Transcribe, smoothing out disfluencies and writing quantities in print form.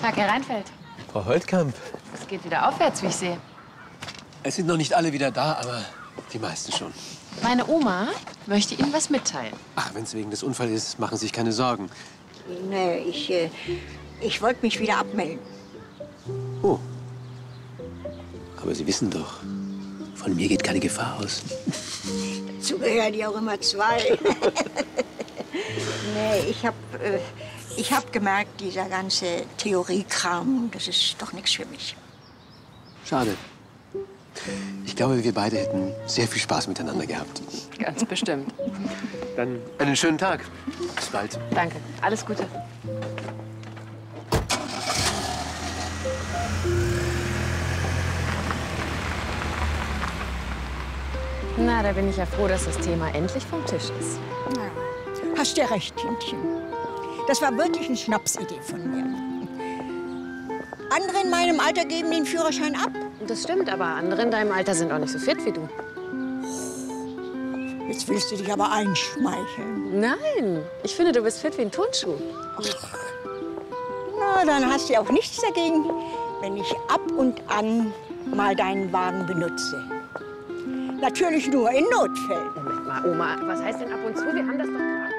Tag, Herr Reinfeldt. Frau Holtkamp. Es geht wieder aufwärts, wie ich sehe. Es sind noch nicht alle wieder da, aber die meisten schon. Meine Oma möchte Ihnen was mitteilen. Ach, wenn es wegen des Unfalls ist, machen Sie sich keine Sorgen. Nee, ich wollte mich wieder abmelden. Oh. Aber Sie wissen doch, von mir geht keine Gefahr aus. Dazu gehören ja auch immer zwei. Nee, ich hab gemerkt, dieser ganze Theoriekram, das ist doch nichts für mich. Schade. Ich glaube, wir beide hätten sehr viel Spaß miteinander gehabt. Ganz bestimmt. Dann einen schönen Tag. Bis bald. Danke. Alles Gute. Na, da bin ich ja froh, dass das Thema endlich vom Tisch ist. Ja, hast ja recht, Kindchen. Das war wirklich eine Schnapsidee von mir. Andere in meinem Alter geben den Führerschein ab. Das stimmt, aber andere in deinem Alter sind auch nicht so fit wie du. Jetzt willst du dich aber einschmeicheln. Nein, ich finde, du bist fit wie ein Turnschuh. Na, dann hast du ja auch nichts dagegen, wenn ich ab und an mal deinen Wagen benutze. Natürlich nur in Notfällen. Moment mal, Oma, was heißt denn ab und zu? Wir haben das doch gerade.